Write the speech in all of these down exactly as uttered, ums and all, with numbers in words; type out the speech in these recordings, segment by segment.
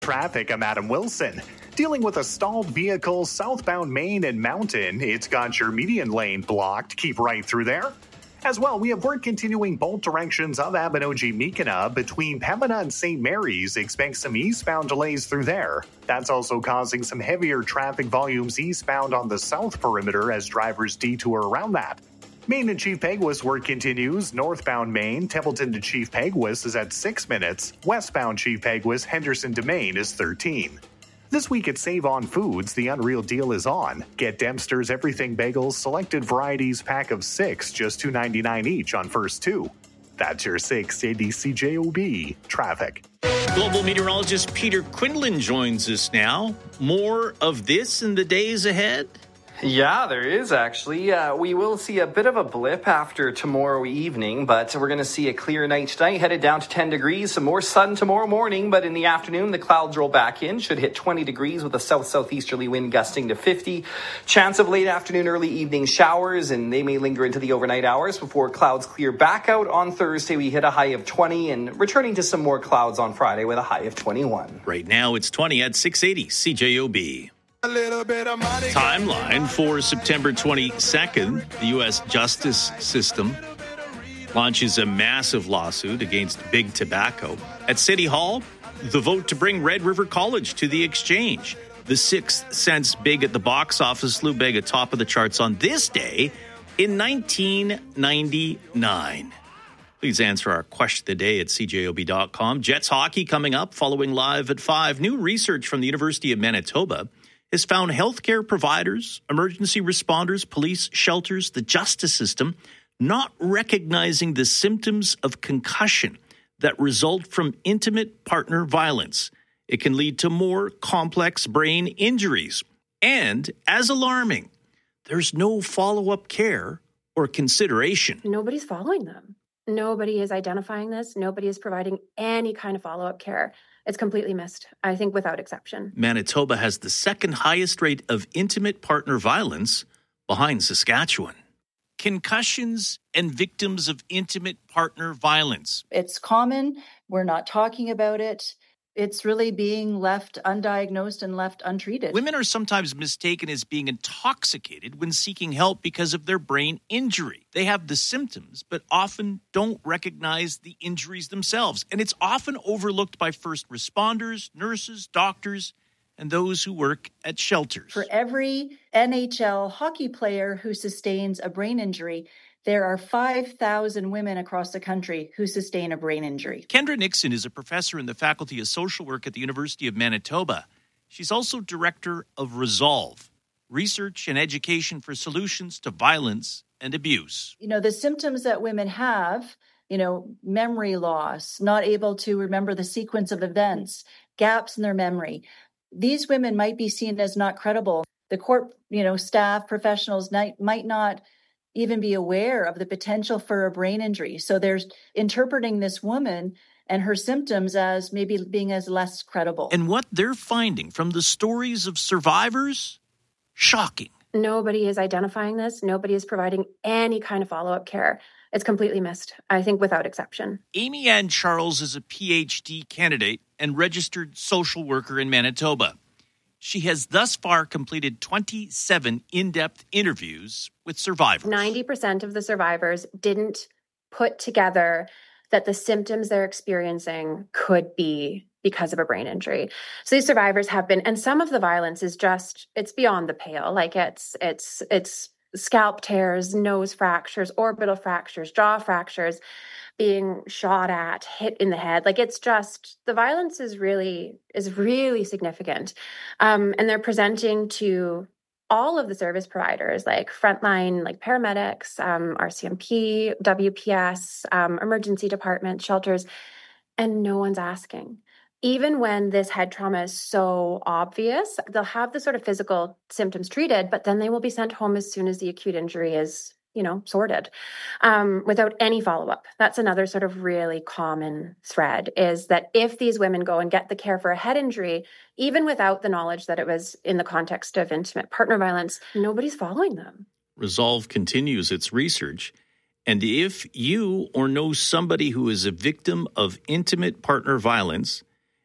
Traffic, I'm Adam Wilson. Dealing with a stalled vehicle southbound Main and Mountain. It's got your median lane blocked. Keep right through there. As well, we have work continuing both directions of Abinogi-Mekina between Pembina and Saint Mary's. Expect some eastbound delays through there. That's also causing some heavier traffic volumes eastbound on the south perimeter as drivers detour around that. Main to Chief Peguis work continues. Northbound Main, Templeton to Chief Peguis is at six minutes. Westbound Chief Peguis, Henderson to Main is thirteen. This week at Save On Foods, the Unreal Deal is on. Get Dempster's Everything Bagels selected varieties pack of six, just two dollars and ninety-nine cents each on first two. That's your six A D C J O B traffic. Global meteorologist Peter Quinlan joins us now. More of this in the days ahead? Yeah, there is actually. Uh, we will see a bit of a blip after tomorrow evening, but we're going to see a clear night tonight, headed down to ten degrees. Some more sun tomorrow morning, but in the afternoon, the clouds roll back in. Should hit twenty degrees with a south-southeasterly wind gusting to fifty. Chance of late afternoon, early evening showers, and they may linger into the overnight hours before clouds clear back out. On Thursday, we hit a high of twenty, and returning to some more clouds on Friday with a high of twenty-one. Right now, it's twenty at six eighty C J O B. A little bit of money. Timeline for September twenty-second. The U S justice system launches a massive lawsuit against Big Tobacco. At City Hall, the vote to bring Red River College to the exchange. The Sixth Sense big at the box office. Lou Bega top of the charts on this day in nineteen ninety-nine. Please answer our question of the day at C J O B dot com. Jets hockey coming up, following live at five. New research from the University of Manitoba has found healthcare providers, emergency responders, police, shelters, the justice system not recognizing the symptoms of concussion that result from intimate partner violence. It can lead to more complex brain injuries. And, as alarming, there's no follow-up care or consideration. Nobody's following them. Nobody is identifying this. Nobody is providing any kind of follow-up care. It's completely missed, I think, without exception. Manitoba has the second highest rate of intimate partner violence behind Saskatchewan. Concussions and victims of intimate partner violence. It's common. We're not talking about it. It's really being left undiagnosed and left untreated. Women are sometimes mistaken as being intoxicated when seeking help because of their brain injury. They have the symptoms, but often don't recognize the injuries themselves. And it's often overlooked by first responders, nurses, doctors, and those who work at shelters. For every N H L hockey player who sustains a brain injury, there are five thousand women across the country who sustain a brain injury. Kendra Nixon is a professor in the Faculty of Social Work at the University of Manitoba. She's also director of Resolve, Research and Education for Solutions to Violence and Abuse. You know, the symptoms that women have, you know, memory loss, not able to remember the sequence of events, gaps in their memory. These women might be seen as not credible. The court, you know, staff, professionals might, might not even be aware of the potential for a brain injury. So there's interpreting this woman and her symptoms as maybe being as less credible. And what they're finding from the stories of survivors, shocking. Nobody is identifying this. Nobody is providing any kind of follow-up care. It's completely missed, I think, without exception. Amy Ann Charles is a P H D candidate and registered social worker in Manitoba. She has thus far completed twenty-seven in-depth interviews with survivors. ninety percent of the survivors didn't put together that the symptoms they're experiencing could be because of a brain injury. So these survivors have been, and some of the violence is just, it's beyond the pale. Like it's, it's, it's scalp tears, nose fractures, orbital fractures, jaw fractures, being shot at, hit in the head. Like it's just, the violence is really, is really significant. Um, and they're presenting to all of the service providers, like frontline, like paramedics, um, R C M P, W P S, um, emergency department, shelters, and no one's asking. Even when this head trauma is so obvious, they'll have the sort of physical symptoms treated, but then they will be sent home as soon as the acute injury is, you know, sorted, um, without any follow-up. That's another sort of really common thread, is that if these women go and get the care for a head injury, even without the knowledge that it was in the context of intimate partner violence, nobody's following them. Resolve continues its research. And if you or know somebody who is a victim of intimate partner violence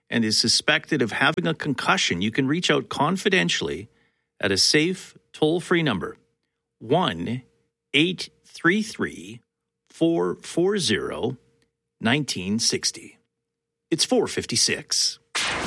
and is suspected of having a concussion, you can reach out confidentially at a safe, toll-free number, one eight three three, four four zero, one nine six zero. It's four fifty-six.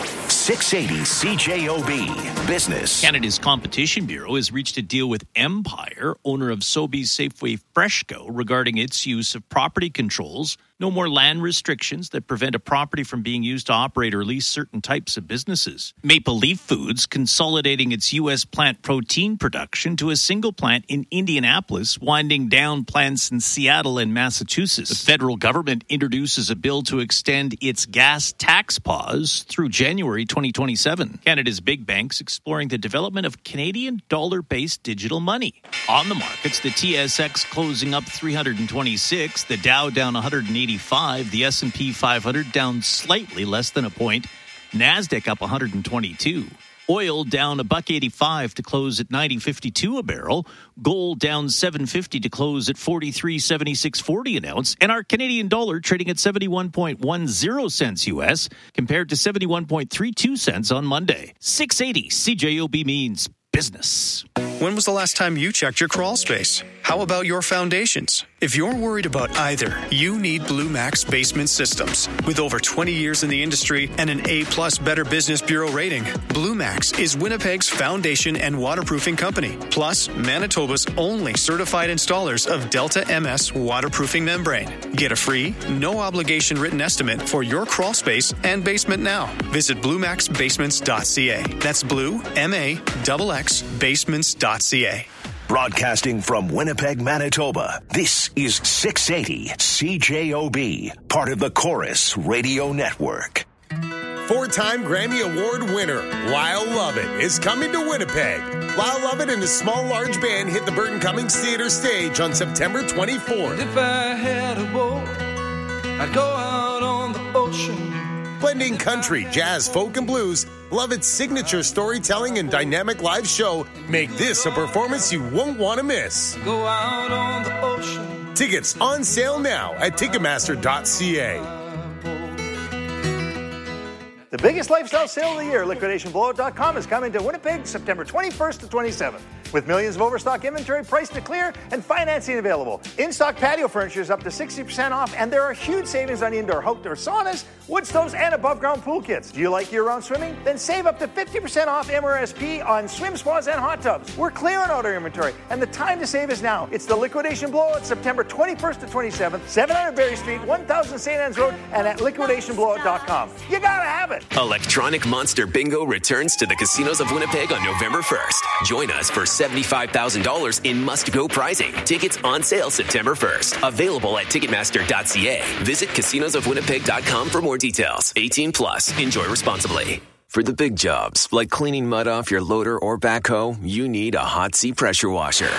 six eighty C J O B Business. Canada's Competition Bureau has reached a deal with Empire, owner of Sobeys Safeway Freshco, regarding its use of property controls. No more land restrictions that prevent a property from being used to operate or lease certain types of businesses. Maple Leaf Foods consolidating its U S plant protein production to a single plant in Indianapolis, winding down plants in Seattle and Massachusetts. The federal government introduces a bill to extend its gas tax pause through January twenty twenty-seven. Canada's big banks exploring the development of Canadian dollar-based digital money. On the markets, the T S X closing up three hundred twenty-six, the Dow down one hundred eighty-five, the S and P five hundred down slightly less than a point, NASDAQ up one hundred twenty-two. Oil down a buck eighty-five to close at ninety fifty-two a barrel. Gold down seven fifty to close at forty-three seventy-six forty an ounce. And our Canadian dollar trading at seventy-one point one zero cents U S compared to seventy-one point three two cents on Monday. six eighty C J O B means business. When was the last time you checked your crawl space? How about your foundations? If you're worried about either, you need Blue Max Basement Systems. With over twenty years in the industry and an A-plus Better Business Bureau rating, Blue Max is Winnipeg's foundation and waterproofing company, plus Manitoba's only certified installers of Delta M S waterproofing membrane. Get a free, no-obligation written estimate for your crawl space and basement now. Visit blue max basements dot c a. That's blue, M A X X, basements dot c a. Broadcasting from Winnipeg, Manitoba, this is six eighty C J O B, part of the Chorus Radio Network. Four-time Grammy Award winner Lyle Lovett is coming to Winnipeg. Lyle Lovett and his small large band hit the Burton Cummings Theatre stage on September twenty-fourth. If I had a boat, I'd go out on the ocean. Blending country, jazz, folk, and blues, Lovett's signature storytelling and dynamic live show make this a performance you won't want to miss. Go out on the ocean. Tickets on sale now at ticketmaster dot c a. The biggest lifestyle sale of the year, liquidation blowout dot com, is coming to Winnipeg September twenty-first to twenty-seventh. With millions of overstock inventory priced to clear and financing available. In-stock patio furniture is up to sixty percent off, and there are huge savings on indoor outdoor saunas, wood stoves, and above-ground pool kits. Do you like year-round swimming? Then save up to fifty percent off M R S P on swim spas and hot tubs. We're clearing out our inventory, and the time to save is now. It's the Liquidation Blowout, September twenty-first to twenty-seventh, seven hundred Berry Street, one thousand Saint Anne's Road, and at liquidation blowout dot com. You gotta have it! Electronic Monster Bingo returns to the casinos of Winnipeg on November first. Join us for seventy-five thousand dollars in must-go prizing. Tickets on sale September first. Available at ticketmaster dot c a. Visit casinos of winnipeg dot com for more details. eighteen plus. Enjoy responsibly. For the big jobs, like cleaning mud off your loader or backhoe, you need a Hot Sea pressure washer.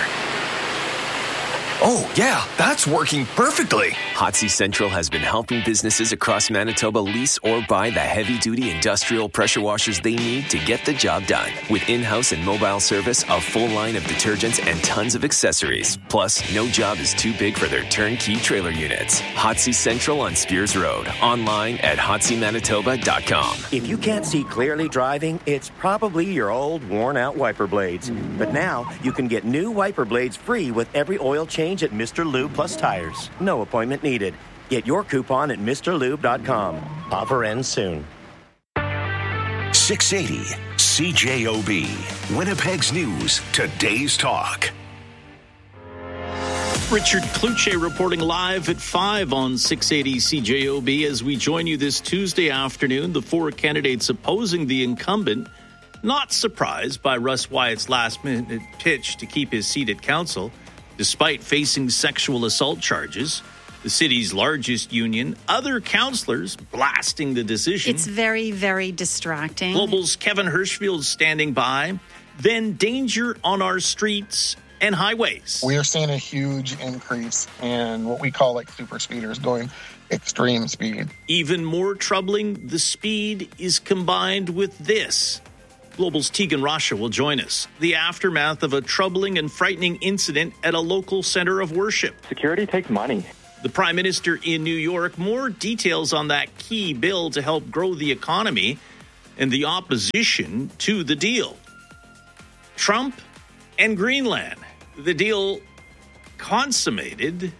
Oh, yeah, that's working perfectly. Hot Sea Central has been helping businesses across Manitoba lease or buy the heavy-duty industrial pressure washers they need to get the job done. With in-house and mobile service, a full line of detergents, and tons of accessories. Plus, no job is too big for their turnkey trailer units. Hot Sea Central on Spears Road. Online at hot sea manitoba dot com. If you can't see clearly driving, it's probably your old, worn-out wiper blades. But now, you can get new wiper blades free with every oil change at Mister Lube Plus Tires. No appointment needed. Get your coupon at mister lube dot com. Offer ends soon. six eighty C J O B, Winnipeg's News, Today's Talk. Richard Kluche reporting live at five on six eighty C J O B as we join you this Tuesday afternoon. The four candidates opposing the incumbent not surprised by Russ Wyatt's last-minute pitch to keep his seat at council. Despite facing sexual assault charges, the city's largest union, other councillors blasting the decision. It's very, very distracting. Global's Kevin Hirschfield standing by. Then danger on our streets and highways. We are seeing a huge increase in what we call like super speeders going extreme speed. Even more troubling, the speed is combined with this. Global's Tegan Rasha will join us. The aftermath of a troubling and frightening incident at a local center of worship. Security takes money. the Prime Minister in New York. More details on that key bill to help grow the economy and the opposition to the deal. Trump and Greenland. The deal consummated,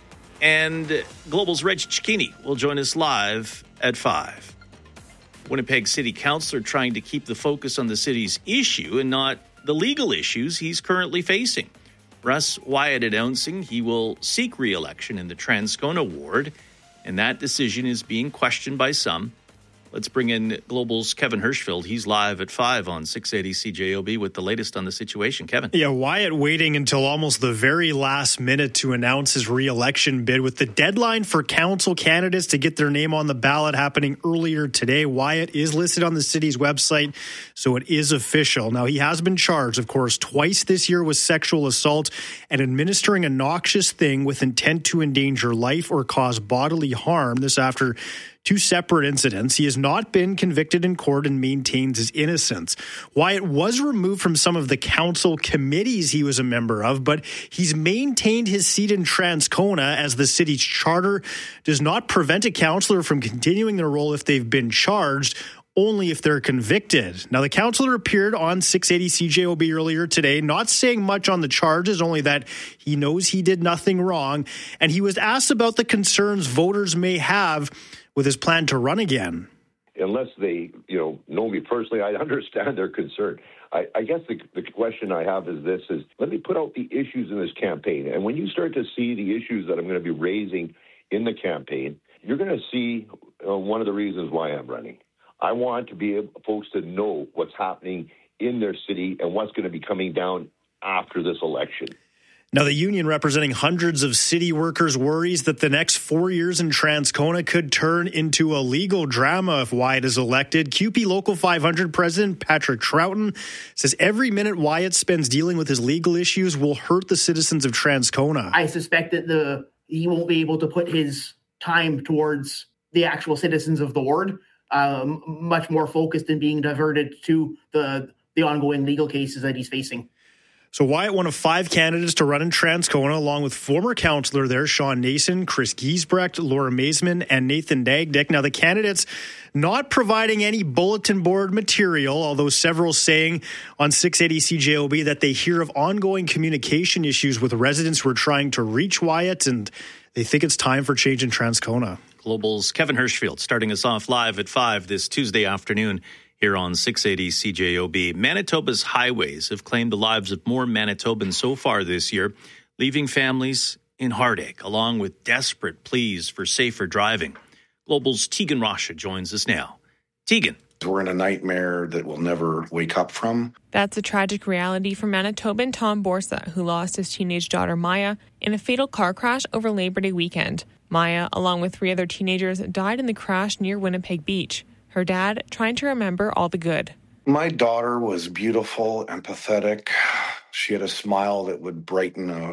and Global's Reg Cicchini will join us live at five. Winnipeg City Councillor trying to keep the focus on the city's issue and not the legal issues he's currently facing. Russ Wyatt announcing he will seek re-election in the Transcona ward, and that decision is being questioned by some. Let's bring in Global's Kevin Hirschfield. He's live at five on six eighty C J O B with the latest on the situation. Kevin. Yeah, Wyatt waiting until almost the very last minute to announce his re-election bid, with the deadline for council candidates to get their name on the ballot happening earlier today. Wyatt is listed on the city's website, so it is official. Now, he has been charged, of course, twice this year with sexual assault and administering a noxious thing with intent to endanger life or cause bodily harm. This after two separate incidents. He has not been convicted in court and maintains his innocence. Wyatt was removed from some of the council committees he was a member of, but he's maintained his seat in Transcona as the city's charter does not prevent a councillor from continuing their role if they've been charged, only if they're convicted. Now, the councillor appeared on six eighty C J O B earlier today, not saying much on the charges, only that he knows he did nothing wrong. And he was asked about the concerns voters may have with his plan to run again. Unless they, you know, know me personally, I understand their concern. I, I guess the, the question I have is this, is let me put out the issues in this campaign. And when you start to see the issues that I'm going to be raising in the campaign, you're going to see uh, one of the reasons why I'm running. I want to be able, folks to know what's happening in their city and what's going to be coming down after this election. Now, the union representing hundreds of city workers worries that the next four years in Transcona could turn into a legal drama if Wyatt is elected. Q P Local five hundred President Patrick Troughton says every minute Wyatt spends dealing with his legal issues will hurt the citizens of Transcona. I suspect that the he won't be able to put his time towards the actual citizens of the ward, um, much more focused in being diverted to the the ongoing legal cases that he's facing. So Wyatt, one of five candidates to run in Transcona, along with former councillor there, Sean Nason, Chris Giesbrecht, Laura Maisman, and Nathan Dagdick. Now, the candidates not providing any bulletin board material, although several saying on six eighty C J O B that they hear of ongoing communication issues with residents who are trying to reach Wyatt, and they think it's time for change in Transcona. Global's Kevin Hirschfield starting us off live at five this Tuesday afternoon here on six eighty C J O B. Manitoba's highways have claimed the lives of more Manitobans so far this year, leaving families in heartache, along with desperate pleas for safer driving. Global's Tegan Rasha joins us now. Tegan. We're in a nightmare that we'll never wake up from. That's a tragic reality for Manitoban Tom Borsa, who lost his teenage daughter Maya in a fatal car crash over Labor Day weekend. Maya, along with three other teenagers, died in the crash near Winnipeg Beach. Her dad trying to remember all the good. My daughter was beautiful, empathetic. She had a smile that would brighten a,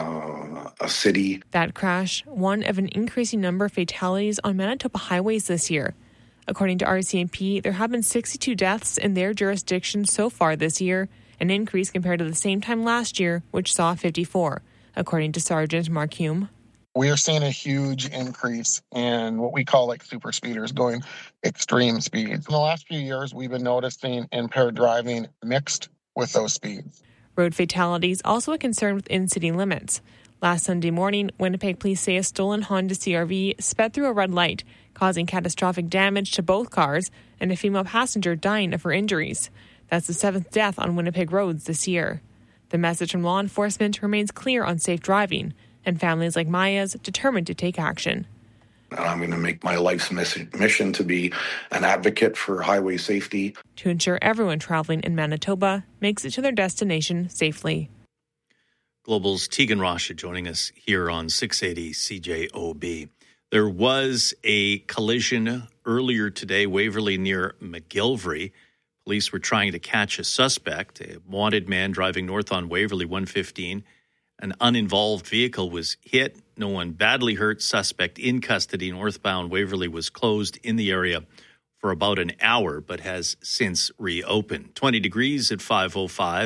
a, a city. That crash, one of an increasing number of fatalities on Manitoba highways this year. According to R C M P, there have been sixty-two deaths in their jurisdiction so far this year, an increase compared to the same time last year, which saw fifty-four, according to Sergeant Mark Hume. We are seeing a huge increase in what we call like super speeders going extreme speeds. In the last few years, we've been noticing impaired driving mixed with those speeds. Road fatalities also a concern within city limits. Last Sunday morning, Winnipeg police say a stolen Honda C R V sped through a red light, causing catastrophic damage to both cars and a female passenger dying of her injuries. That's the seventh death on Winnipeg roads this year. The message from law enforcement remains clear on safe driving, and families like Maya's determined to take action. And I'm going to make my life's mission to be an advocate for highway safety. To ensure everyone traveling in Manitoba makes it to their destination safely. Global's Tegan Rasha joining us here on six eighty C J O B. There was a collision earlier today, Waverly near McGilvray. Police were trying to catch a suspect, a wanted man driving north on Waverly one fifteen. An uninvolved vehicle was hit. No one badly hurt. Suspect in custody. Northbound Waverly was closed in the area for about an hour, but has since reopened. twenty degrees at five oh five.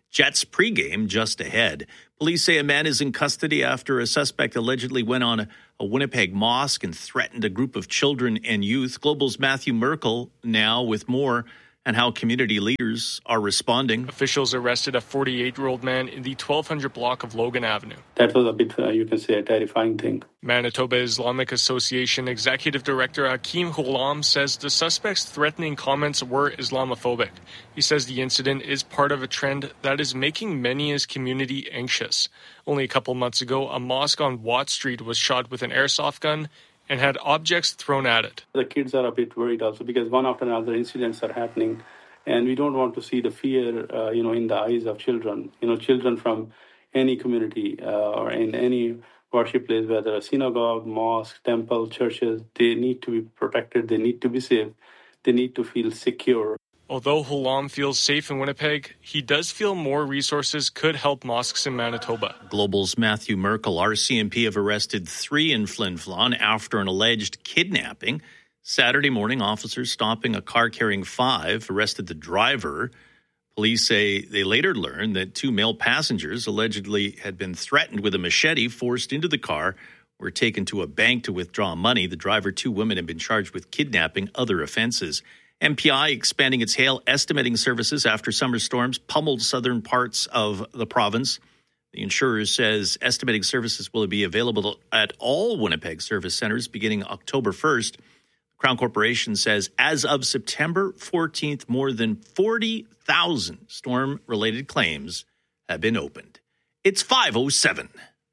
Jets pregame just ahead. Police say a man is in custody after a suspect allegedly went on a, a Winnipeg mosque and threatened a group of children and youth. Global's Matthew Merkel now with more and how community leaders are responding. Officials arrested a forty-eight-year-old man in the twelve hundred block of Logan Avenue. That was a bit, uh, you can say, a terrifying thing. Manitoba Islamic Association Executive Director Hakeem Ghulam says the suspect's threatening comments were Islamophobic. He says the incident is part of a trend that is making many in his community anxious. Only a couple months ago, a mosque on Watt Street was shot with an airsoft gun and had objects thrown at it. The kids are a bit worried also because one after another incidents are happening, and we don't want to see the fear, uh, you know, in the eyes of children. You know, children from any community uh, or in any worship place, whether a synagogue, mosque, temple, churches, they need to be protected, they need to be safe, they need to feel secure. Although Hulam feels safe in Winnipeg, he does feel more resources could help mosques in Manitoba. Global's Matthew Merkel. R C M P have arrested three in Flin Flon after an alleged kidnapping. Saturday morning, officers stopping a car carrying five arrested the driver. Police say they later learned that two male passengers allegedly had been threatened with a machete, forced into the car, were taken to a bank to withdraw money. The driver, two women, have been charged with kidnapping, other offenses. M P I expanding its hail estimating services after summer storms pummeled southern parts of the province. The insurer says estimating services will be available at all Winnipeg service centers beginning October first. Crown Corporation says as of September fourteenth, more than forty thousand storm-related claims have been opened. It's five oh seven.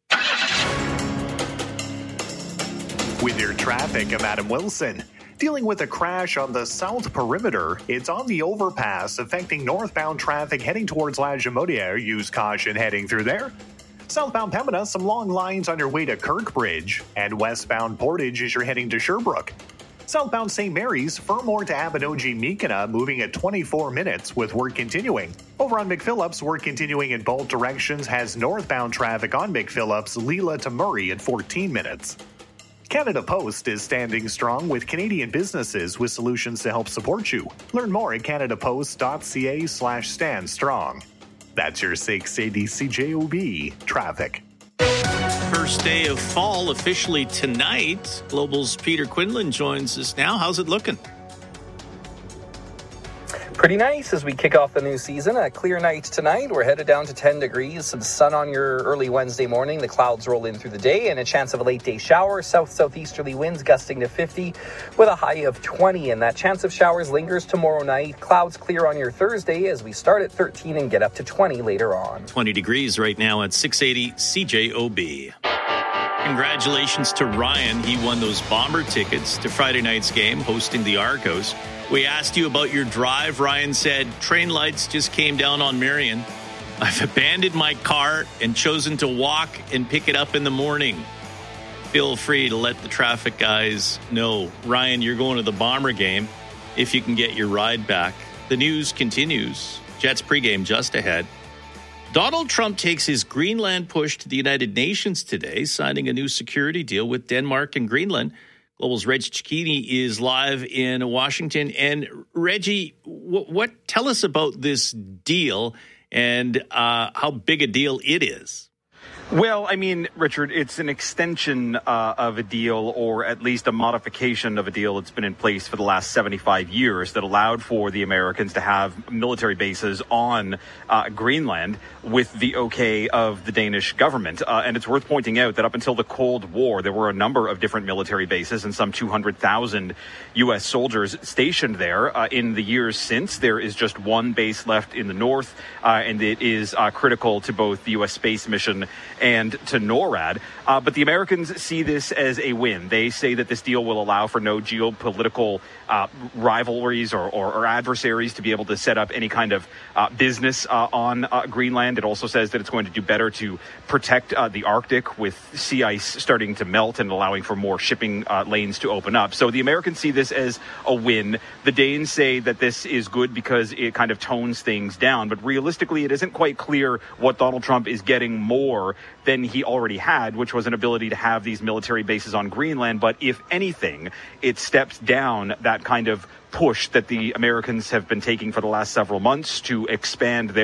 With your traffic, I'm Adam Wilson. Dealing with a crash on the south perimeter. It's on the overpass affecting northbound traffic heading towards La Jamodiere. Use caution heading through there. Southbound Pembina, some long lines on your way to Kirkbridge. And westbound Portage as you're heading to Sherbrooke. Southbound Saint Mary's, Fermor to Abinogi-Meekina, moving at twenty-four minutes with work continuing. Over on McPhillips, work continuing in both directions has northbound traffic on McPhillips, Leela to Murray at fourteen minutes. Canada Post is standing strong with Canadian businesses with solutions to help support you. Learn more at canadapost.ca slash stand strong. That's your six eighty C J O B traffic. First day of fall officially tonight. Global's Peter Quinlan joins us now. How's it looking? Pretty nice as we kick off the new season. A clear night tonight. We're headed down to ten degrees. Some sun on your early Wednesday morning. The clouds roll in through the day and a chance of a late day shower. South-southeasterly winds gusting to fifty with a high of twenty. And that chance of showers lingers tomorrow night. Clouds clear on your Thursday as we start at thirteen and get up to twenty later on. twenty degrees right now at six eighty C J O B. Congratulations to Ryan. He won those Bomber tickets to Friday night's game hosting the Argos. We asked you about your drive. Ryan said, train lights just came down on Marion. I've abandoned my car and chosen to walk and pick it up in the morning. Feel free to let the traffic guys know. Ryan, you're going to the Bomber game if you can get your ride back. The news continues. Jets pregame just ahead. Donald Trump takes his Greenland push to the United Nations today, signing a new security deal with Denmark and Greenland. Global's Reg Cicchini is live in Washington. And Reggie, what, what tell us about this deal and uh, how big a deal it is? Well, I mean, Richard, it's an extension uh, of a deal, or at least a modification of a deal that's been in place for the last seventy-five years that allowed for the Americans to have military bases on uh, Greenland with the okay of the Danish government. Uh, and it's worth pointing out that up until the Cold War, there were a number of different military bases and some two hundred thousand U S soldiers stationed there. Uh, in the years since, there is just one base left in the north, uh, and it is uh, critical to both the U S space mission and to NORAD. Uh, but the Americans see this as a win. They say that this deal will allow for no geopolitical uh, rivalries or, or, or adversaries to be able to set up any kind of uh, business uh, on uh, Greenland. It also says that it's going to do better to protect uh, the Arctic with sea ice starting to melt and allowing for more shipping uh, lanes to open up. So the Americans see this as a win. The Danes say that this is good because it kind of tones things down. But realistically, it isn't quite clear what Donald Trump is getting more than he already had, which was an ability to have these military bases on Greenland. But if anything, it steps down that kind of push that the Americans have been taking for the last several months to expand their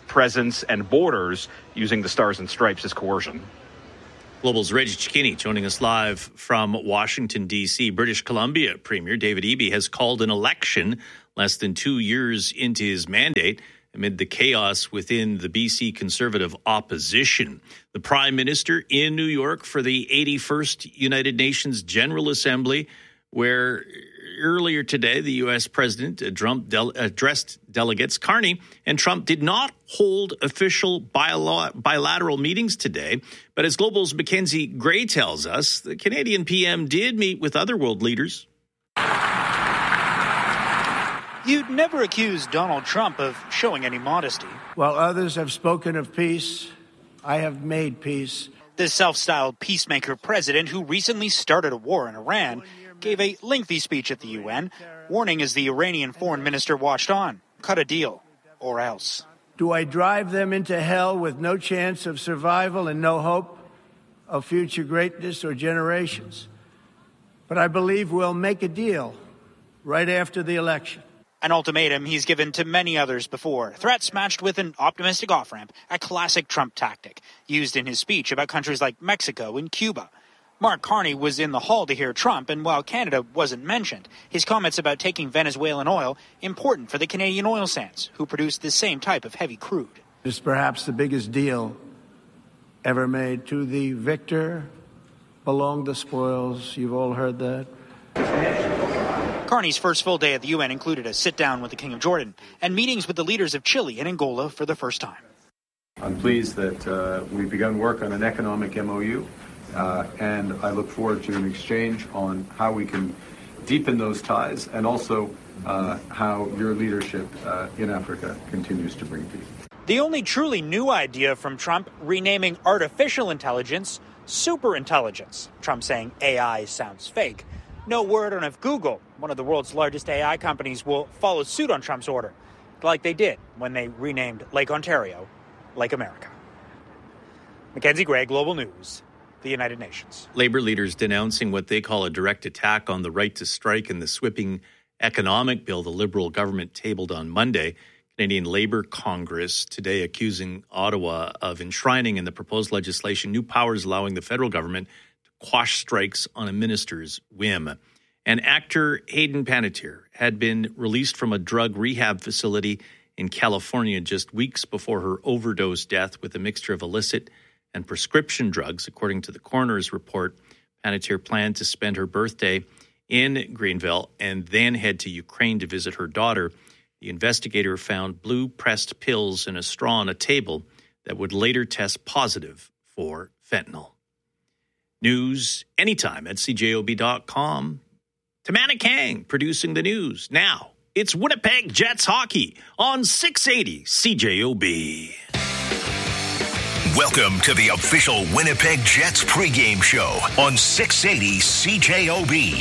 presence and borders using the stars and stripes as coercion. Global's Reggie Cicchini joining us live from Washington, D C. British Columbia Premier David Eby has called an election less than two years into his mandate amid the chaos within the B C Conservative opposition. The Prime Minister in New York for the eighty-first United Nations General Assembly, where earlier today the U S President Trump del- addressed delegates. Carney and Trump did not hold official bilo- bilateral meetings today, but as Global's Mackenzie Gray tells us, the Canadian P M did meet with other world leaders. You'd never accuse Donald Trump of showing any modesty. While others have spoken of peace, I have made peace. The self-styled peacemaker president who recently started a war in Iran gave a lengthy speech at the U N, warning as the Iranian foreign minister watched on, cut a deal, or else. Do I drive them into hell with no chance of survival and no hope of future greatness or generations? But I believe we'll make a deal right after the election. An ultimatum he's given to many others before. Threats matched with an optimistic off-ramp, a classic Trump tactic, used in his speech about countries like Mexico and Cuba. Mark Carney was in the hall to hear Trump, and while Canada wasn't mentioned, his comments about taking Venezuelan oil important for the Canadian oil sands, who produce the same type of heavy crude. It's perhaps the biggest deal ever made. To the victor belong the spoils. You've all heard that. Carney's first full day at the U N included a sit-down with the King of Jordan and meetings with the leaders of Chile and Angola for the first time. I'm pleased that uh, we've begun work on an economic M O U, uh, and I look forward to an exchange on how we can deepen those ties and also uh, how your leadership uh, in Africa continues to bring peace. The only truly new idea from Trump, renaming artificial intelligence superintelligence. Trump saying A I sounds fake. No word on if Google, one of the world's largest A I companies, will follow suit on Trump's order, like they did when they renamed Lake Ontario Lake America. Mackenzie Gray, Global News, the United Nations. Labor leaders denouncing what they call a direct attack on the right to strike in the sweeping economic bill the Liberal government tabled on Monday. Canadian Labour Congress today accusing Ottawa of enshrining in the proposed legislation new powers allowing the federal government quash strikes on a minister's whim. And actor Hayden Panettiere had been released from a drug rehab facility in California just weeks before her overdose death with a mixture of illicit and prescription drugs. According to the coroner's report, Panettiere planned to spend her birthday in Greenville and then head to Ukraine to visit her daughter. The investigator found blue pressed pills in a straw on a table that would later test positive for fentanyl. News anytime at C J O B dot com. Tamana Kang producing the news. Now, it's Winnipeg Jets hockey on six eighty C J O B. Welcome to the official Winnipeg Jets pregame show on six eighty C J O B.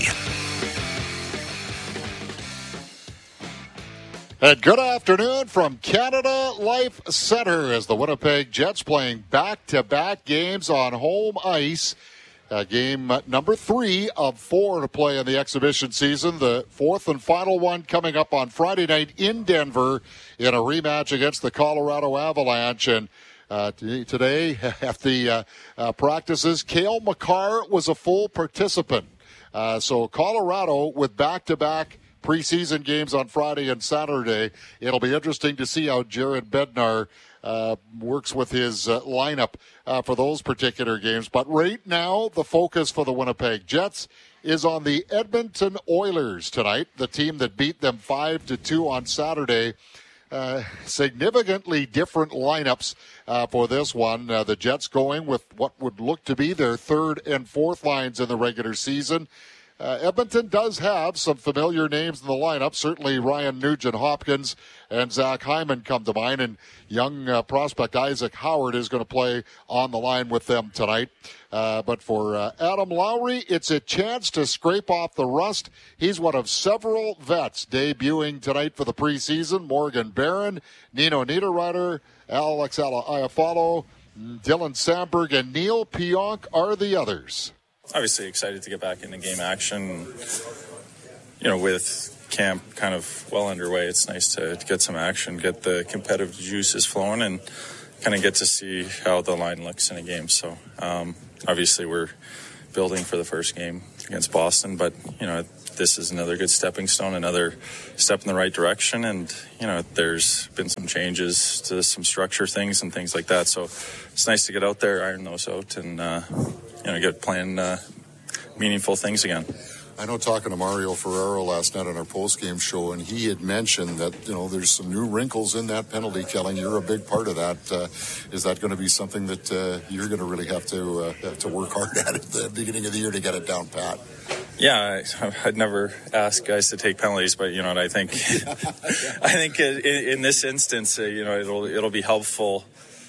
And good afternoon from Canada Life Center as the Winnipeg Jets playing back-to-back games on home ice. Uh, game number three of four to play in the exhibition season. The fourth and final one coming up on Friday night in Denver in a rematch against the Colorado Avalanche. And uh, t- today at the uh, uh, practices, Cale Makar was a full participant. Uh, so Colorado with back-to-back preseason games on Friday and Saturday. It'll be interesting to see how Jared Bednar Uh, works with his uh, lineup uh, for those particular games. But right now, the focus for the Winnipeg Jets is on the Edmonton Oilers tonight, the team that beat them five to two on Saturday. Uh, significantly different lineups uh, for this one. Uh, the Jets going with what would look to be their third and fourth lines in the regular season. Uh, Edmonton does have some familiar names in the lineup. Certainly Ryan Nugent-Hopkins and Zach Hyman come to mind, and young uh, prospect Isaac Howard is going to play on the line with them tonight. Uh, but for uh, Adam Lowry, it's a chance to scrape off the rust. He's one of several vets debuting tonight for the preseason. Morgan Barron, Nino Niederreiter, Alex Iafallo, Dylan Sandberg, and Neil Pionk are the others. Obviously excited to get back into game action, you know, with camp kind of well underway. It's nice to, to get some action, get the competitive juices flowing, and kind of get to see how the line looks in a game. So um, obviously we're building for the first game against Boston, but you know, this is another good stepping stone, another step in the right direction. And you know, there's been some changes to some structure things and things like that. So it's nice to get out there, iron those out, and uh, you know, get playing uh, meaningful things again. I know talking to Mario Ferraro last night on our post-game show, and he had mentioned that, you know, there's some new wrinkles in that penalty killing. You're a big part of that. Uh, is that going to be something that uh, you're going to really have to uh, have to work hard at at the beginning of the year to get it down pat? Yeah, I, I'd never ask guys to take penalties, but you know what I think. I think in, in this instance, uh, you know, it'll it'll be helpful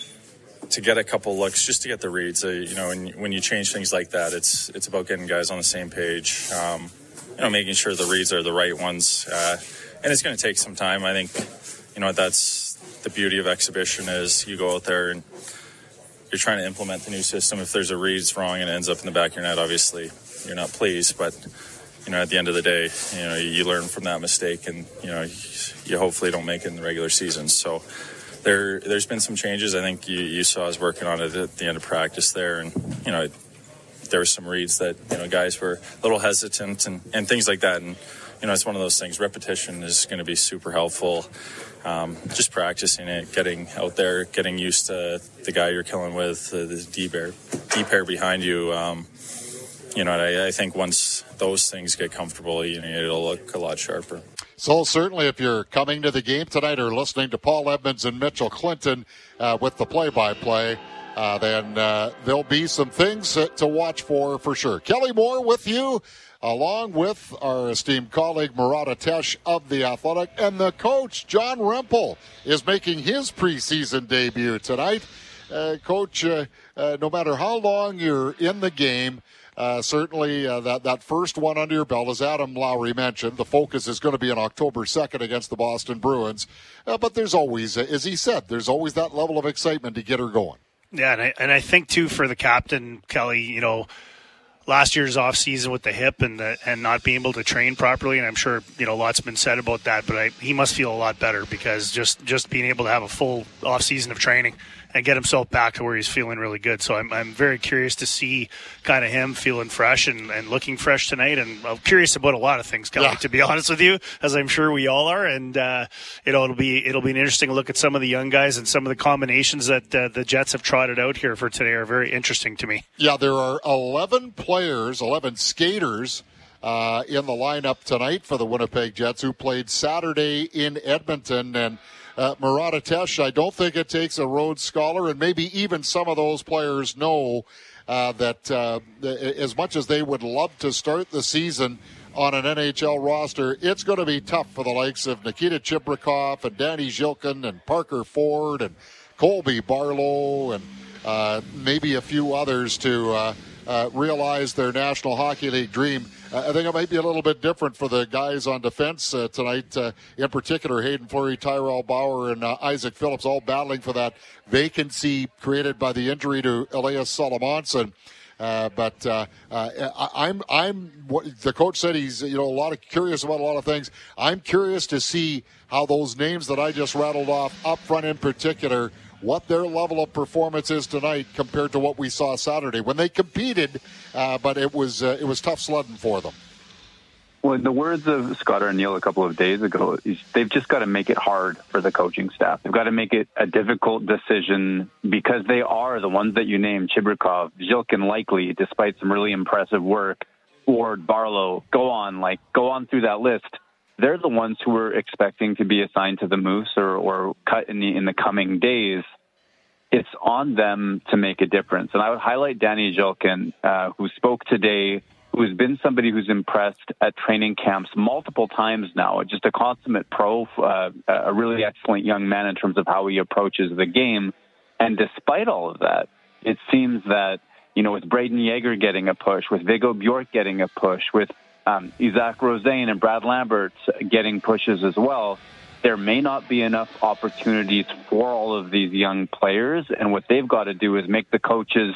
to get a couple looks, just to get the reads. Uh, you know, when, when you change things like that, it's it's about getting guys on the same page. Um, you know, making sure the reads are the right ones, uh, and it's going to take some time. I think, you know, that's the beauty of exhibition is you go out there and you're trying to implement the new system. If there's a reads wrong and it ends up in the back of your net, obviously you're not pleased. But you know, at the end of the day, you know, you learn from that mistake, and you know, you hopefully don't make it in the regular season. So. There, there's been some changes. I think you, you saw us working on it at the end of practice there, and you know, there were some reads that you know guys were a little hesitant and, and things like that. And you know, it's one of those things. Repetition is going to be super helpful. Um, just practicing it, getting out there, getting used to the guy you're killing with, uh, the D pair, D pair behind you. Um, you know, I, I think once those things get comfortable, you know, it'll look a lot sharper. So certainly if you're coming to the game tonight or listening to Paul Edmonds and Mitchell Clinton uh, with the play-by-play, uh, then uh, there'll be some things to watch for for sure. Kelly Moore with you, along with our esteemed colleague Murat Atesh of The Athletic, and the coach, John Rempel, is making his preseason debut tonight. Uh, coach, uh, uh, no matter how long you're in the game, Uh, certainly, uh, that, that first one under your belt, as Adam Lowry mentioned, the focus is going to be on October second against the Boston Bruins. Uh, but there's always, uh, as he said, there's always that level of excitement to get her going. Yeah, and I, and I think, too, for the captain, Kelly, you know, last year's off season with the hip and the, and not being able to train properly, and I'm sure, you know, lots been said about that, but I, he must feel a lot better because just, just being able to have a full off season of training and get himself back to where he's feeling really good. So I'm I'm very curious to see kind of him feeling fresh and, and looking fresh tonight. And I'm curious about a lot of things, Kelly, yeah. to be honest with you, as I'm sure we all are. And uh, you know, it'll be it'll be an interesting look at some of the young guys, and some of the combinations that uh, the Jets have trotted out here for today are very interesting to me. Yeah, there are eleven players, eleven skaters uh, in the lineup tonight for the Winnipeg Jets who played Saturday in Edmonton. And Uh, Murat Atesh, I don't think it takes a Rhodes Scholar, and maybe even some of those players know uh, that uh, as much as they would love to start the season on an N H L roster, it's going to be tough for the likes of Nikita Chibrikov and Danny Zhilkin and Parker Ford and Colby Barlow and uh, maybe a few others to uh, uh, realize their National Hockey League dream. I think it might be a little bit different for the guys on defense uh, tonight, uh, in particular Hayden Fleury, Tyrell Bauer, and uh, Isaac Phillips, all battling for that vacancy created by the injury to Elias Solomonson. Uh, but uh, uh, I, I'm, I'm. What the coach said, he's you know a lot of curious about a lot of things. I'm curious to see how those names that I just rattled off up front, in particular, what their level of performance is tonight compared to what we saw Saturday when they competed, uh, but it was uh, it was tough sledding for them. Well, in the words of Scott Arniel a couple of days ago, they've just got to make it hard for the coaching staff. They've got to make it a difficult decision because they are the ones that you named, Chibrikov, Zhilkin likely, despite some really impressive work, Ford, Barlow, go on, like go on through that list. They're the ones who were expecting to be assigned to the Moose or, or cut in the in the coming days. It's on them to make a difference. And I would highlight Danny Zhilkin, uh, who spoke today, who has been somebody who's impressed at training camps multiple times now, just a consummate pro, uh, a really excellent young man in terms of how he approaches the game. And despite all of that, it seems that, you know, with Braden Yeager getting a push, with Viggo Bjork getting a push, with Um, Isaac Rosén and Brad Lambert getting pushes as well, there may not be enough opportunities for all of these young players. And what they've got to do is make the coaches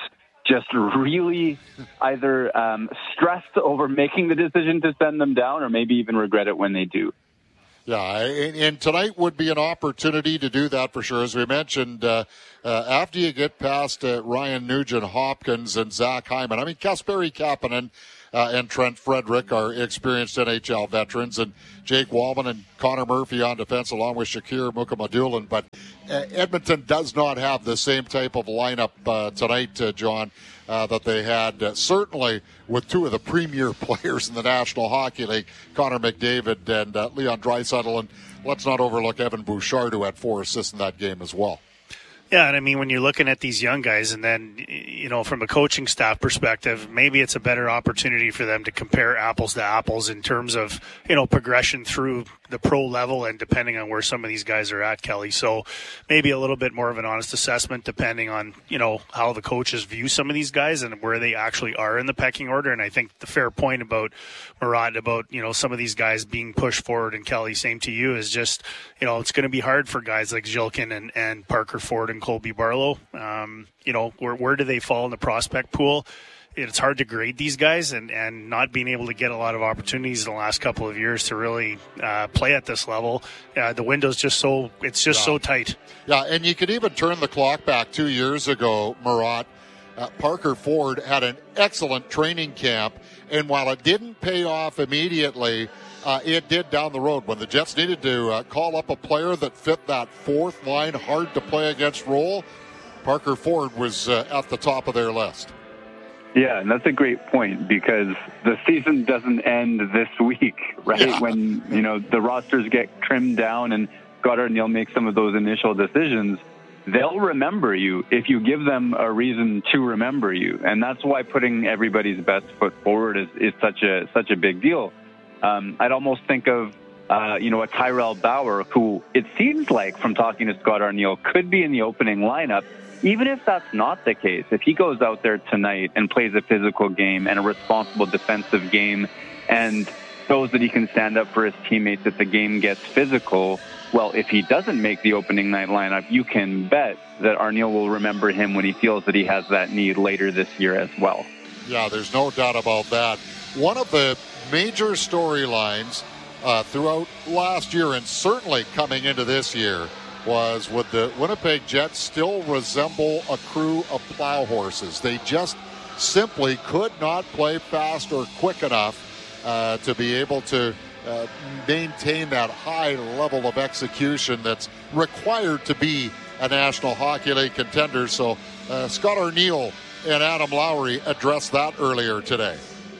just really either um, stressed over making the decision to send them down or maybe even regret it when they do. Yeah, and, and tonight would be an opportunity to do that for sure. As we mentioned, uh, uh, after you get past uh, Ryan Nugent-Hopkins and Zach Hyman, I mean, Kasperi Kapanen uh, and Trent Frederick are experienced N H L veterans, and Jake Wallman and Connor Murphy on defense along with Shakir Mukhamadullin. But uh, Edmonton does not have the same type of lineup uh, tonight, uh, John, uh, that they had uh, certainly with two of the premier players in the National Hockey League, Connor McDavid and uh, Leon Draisaitl. And let's not overlook Evan Bouchard, who had four assists in that game as well. Yeah, and I mean, when you're looking at these young guys, and then, you know, from a coaching staff perspective, maybe it's a better opportunity for them to compare apples to apples in terms of, you know, progression through the pro level and depending on where some of these guys are at, Kelly. So maybe a little bit more of an honest assessment depending on, you know, how the coaches view some of these guys and where they actually are in the pecking order. And I think the fair point about Murat, about, you know, some of these guys being pushed forward, and Kelly, same to you, is just, you know, it's going to be hard for guys like Zhilkin and, and Parker Ford and Colby Barlow. Um, you know, where where do they fall in the prospect pool? It's hard to grade these guys, and, and not being able to get a lot of opportunities in the last couple of years to really uh, play at this level. Uh, the window's just so, it's just yeah. so tight. Yeah, and you could even turn the clock back two years ago, Murat. Uh, Parker Ford had an excellent training camp, and while it didn't pay off immediately, uh, it did down the road. When the Jets needed to uh, call up a player that fit that fourth line, hard to play against role, Parker Ford was uh, at the top of their list. Yeah, and that's a great point, because the season doesn't end this week, right? Yeah. When, you know, the rosters get trimmed down and Goddard and Neal make some of those initial decisions, they'll remember you if you give them a reason to remember you. And that's why putting everybody's best foot forward is, is such a such a big deal. Um, I'd almost think of, uh, you know, a Tyrell Bauer, who it seems like from talking to Scott Arniel could be in the opening lineup. Even if that's not the case, if he goes out there tonight and plays a physical game and a responsible defensive game and shows that he can stand up for his teammates if the game gets physical, well, if he doesn't make the opening night lineup, you can bet that Arniel will remember him when he feels that he has that need later this year as well. Yeah, there's no doubt about that. One of the major storylines uh, throughout last year and certainly coming into this year was, would the Winnipeg Jets still resemble a crew of plow horses? They just simply could not play fast or quick enough uh, to be able to uh, maintain that high level of execution that's required to be a National Hockey League contender. So uh, Scott Arniel and Adam Lowry addressed that earlier today.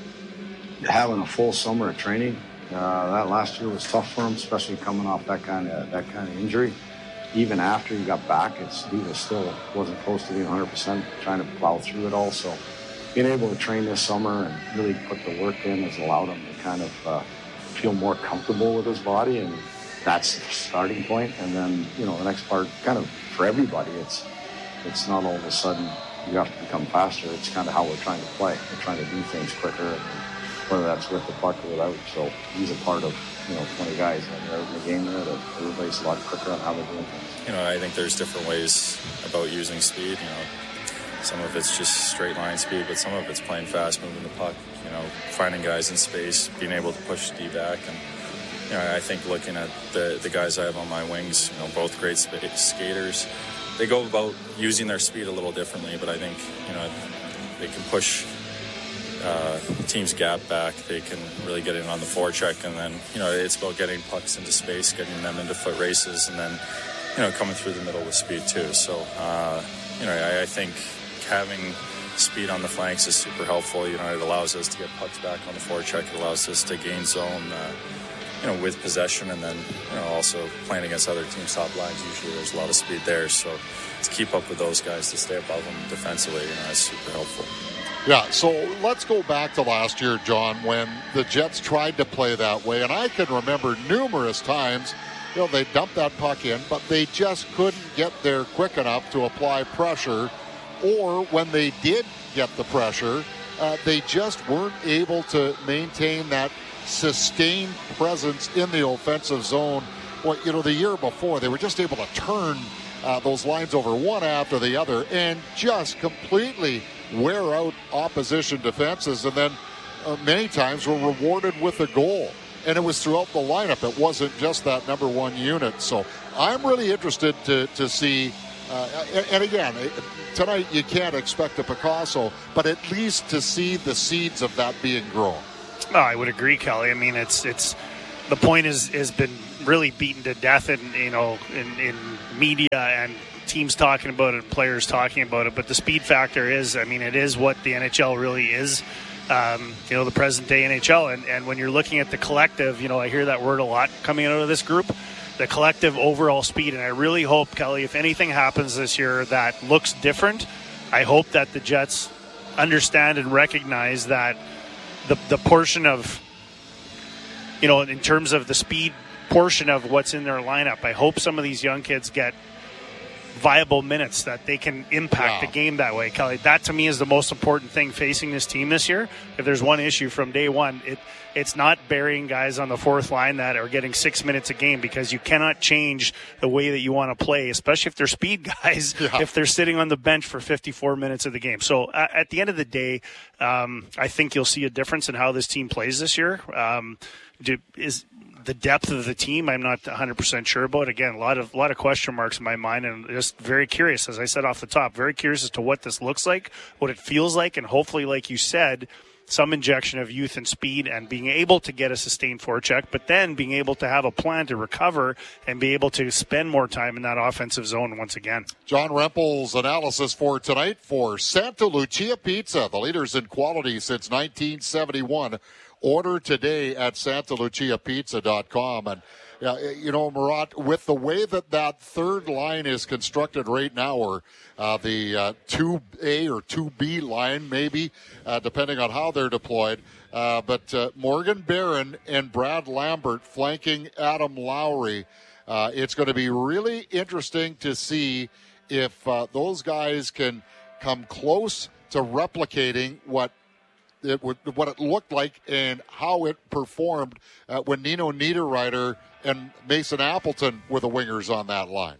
Having a full summer of training, uh, that last year was tough for him, especially coming off that kind of that kind of injury. Even after he got back, it's, he was still wasn't close to being one hundred percent, trying to plow through it all. So being able to train this summer and really put the work in has allowed him to kind of uh, feel more comfortable with his body, and that's the starting point. And then, you know, the next part, kind of for everybody, it's it's not all of a sudden you have to become faster. It's kind of how we're trying to play. We're trying to do things quicker, and whether that's with the puck or without. So he's a part of, you know, twenty guys that are in the game there, that everybody's a lot quicker on how they're doing things. You know, I think there's different ways about using speed. You know, some of it's just straight line speed, but some of it's playing fast, moving the puck, you know, finding guys in space, being able to push D back. And, you know, I think looking at the, the guys I have on my wings, you know, both great skaters, they go about using their speed a little differently, but I think, you know, they can push uh, team's gap back. They can really get in on the forecheck, and then, you know, it's about getting pucks into space, getting them into foot races, and then, you know, coming through the middle with speed too. So, uh, you know, I, I think having speed on the flanks is super helpful. You know, it allows us to get pucks back on the forecheck. It allows us to gain zone, uh, you know, with possession, and then, you know, also playing against other teams' top lines. Usually there's a lot of speed there. So to keep up with those guys, to stay above them defensively, you know, that's super helpful. Yeah, so let's go back to last year, John, when the Jets tried to play that way. And I can remember numerous times, you know, they dumped that puck in, but they just couldn't get there quick enough to apply pressure. Or when they did get the pressure, uh, they just weren't able to maintain that sustained presence in the offensive zone. Well, you know, the year before, they were just able to turn uh, those lines over one after the other and just completely wear out opposition defenses, and then uh, many times were rewarded with a goal. And it was throughout the lineup. It wasn't just that number one unit. So I'm really interested to, to see, uh, and again, tonight you can't expect a Picasso, but at least to see the seeds of that being grown. Oh, I would agree, Kelly. I mean, it's it's the point is has been really beaten to death in you know in, in media and teams talking about it, players talking about it. But the speed factor is, I mean, it is what the N H L really is. Um, you know, the present day N H L, and, and when you're looking at the collective, you know, I hear that word a lot coming out of this group, the collective overall speed. And I really hope, Kelly, if anything happens this year that looks different, I hope that the Jets understand and recognize that the the portion of, you know, in terms of the speed portion of what's in their lineup, I hope some of these young kids get viable minutes that they can impact wow. the game that way, Kelly. That to me is the most important thing facing this team this year. If there's one issue from day one, it it's not burying guys on the fourth line that are getting six minutes a game, because you cannot change the way that you want to play, especially if they're speed guys, yeah. if they're sitting on the bench for fifty-four minutes of the game. So uh, at the end of the day, um, I think you'll see a difference in how this team plays this year. Um, do, is the depth of the team, I'm not one hundred percent sure about. Again, a lot of a lot of question marks in my mind, and just very curious, as I said off the top, very curious as to what this looks like, what it feels like, and hopefully, like you said, some injection of youth and speed and being able to get a sustained forecheck, but then being able to have a plan to recover and be able to spend more time in that offensive zone once again. John Rempel's analysis for tonight for Santa Lucia Pizza, the leaders in quality since nineteen seventy-one. Order today at santa lucia pizza dot com. And, uh, you know, Murat, with the way that that third line is constructed right now, or uh, the uh, two A or two B line, maybe, uh, depending on how they're deployed, uh, but uh, Morgan Barron and Brad Lambert flanking Adam Lowry, uh, it's going to be really interesting to see if uh, those guys can come close to replicating what It would, what it looked like and how it performed uh, when Nino Niederreiter and Mason Appleton were the wingers on that line.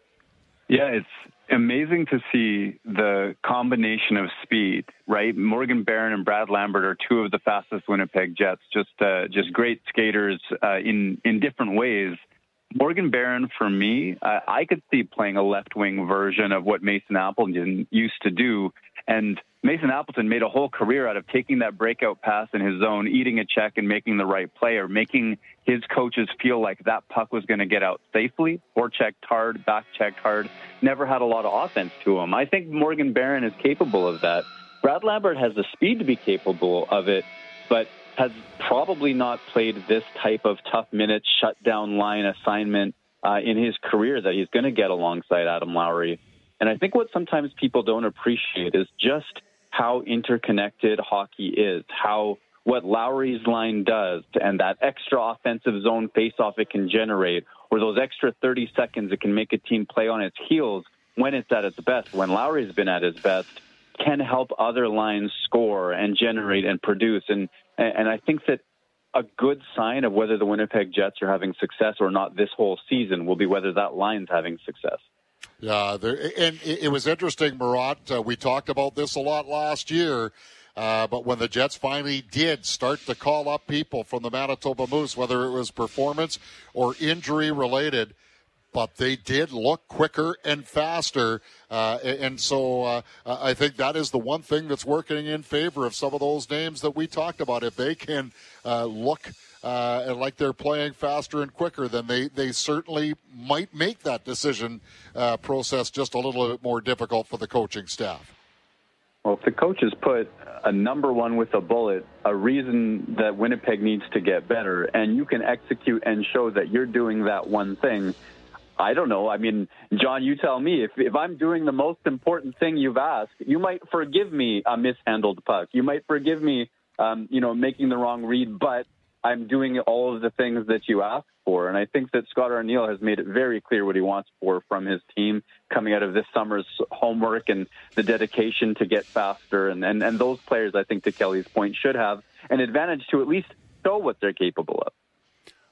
Yeah, it's amazing to see the combination of speed, right? Morgan Barron and Brad Lambert are two of the fastest Winnipeg Jets, just uh, just great skaters uh, in, in different ways. Morgan Barron, for me, uh, I could see playing a left-wing version of what Mason Appleton used to do. And Mason Appleton made a whole career out of taking that breakout pass in his zone, eating a check and making the right play, or making his coaches feel like that puck was going to get out safely, or checked hard, back checked hard, never had a lot of offense to him. I think Morgan Barron is capable of that. Brad Lambert has the speed to be capable of it, but has probably not played this type of tough minutes, shutdown line assignment uh, in his career that he's going to get alongside Adam Lowry. And I think what sometimes people don't appreciate is just how interconnected hockey is, how what Lowry's line does, and that extra offensive zone faceoff it can generate, or those extra thirty seconds it can make a team play on its heels when it's at its best, when Lowry's been at his best, can help other lines score and generate and produce. And and I think that a good sign of whether the Winnipeg Jets are having success or not this whole season will be whether that line's having success. Yeah, there, and it was interesting, Murat. Uh, we talked about this a lot last year, uh, but when the Jets finally did start to call up people from the Manitoba Moose, whether it was performance or injury related, but they did look quicker and faster. Uh, and so uh, I think that is the one thing that's working in favor of some of those names that we talked about. If they can uh, look uh, like they're playing faster and quicker, then they, they certainly might make that decision uh, process just a little bit more difficult for the coaching staff. Well, if the coaches put a number one with a bullet, a reason that Winnipeg needs to get better, and you can execute and show that you're doing that one thing, I don't know. I mean, John, you tell me. If if I'm doing the most important thing you've asked, you might forgive me a mishandled puck. You might forgive me, um, you know, making the wrong read, but I'm doing all of the things that you asked for. And I think that Scott Arniel has made it very clear what he wants for from his team coming out of this summer's homework and the dedication to get faster. And, and, and those players, I think, to Kelly's point, should have an advantage to at least show what they're capable of.